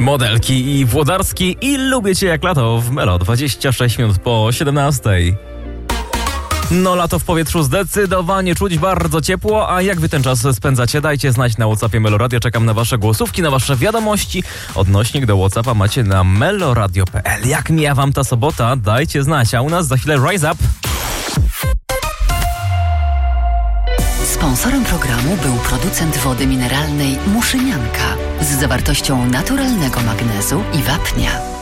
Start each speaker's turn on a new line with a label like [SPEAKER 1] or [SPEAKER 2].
[SPEAKER 1] Modelki i Włodarski i Lubię Cię jak lato w Melo 26 minut po 17. No lato w powietrzu zdecydowanie czuć, bardzo ciepło, a jak wy ten czas spędzacie? Dajcie znać na WhatsAppie Meloradio, czekam na wasze głosówki, na wasze wiadomości. Odnośnik do WhatsAppa macie na meloradio.pl. Jak mija wam ta sobota? Dajcie znać, a u nas za chwilę Rise Up.
[SPEAKER 2] Sponsorem programu był producent wody mineralnej Muszynianka z zawartością naturalnego magnezu i wapnia.